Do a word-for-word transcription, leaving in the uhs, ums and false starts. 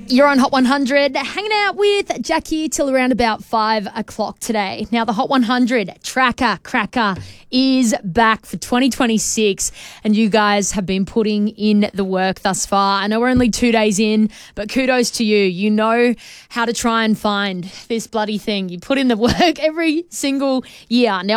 You're on Hot one hundred, hanging out with Jackie till around about five o'clock today. Now, the Hot one hundred Tracker Cracker is back for twenty twenty-six, and you guys have been putting in the work thus far. I know we're only two days in, but kudos to you. You know how to try and find this bloody thing. You put in the work every single year. Now,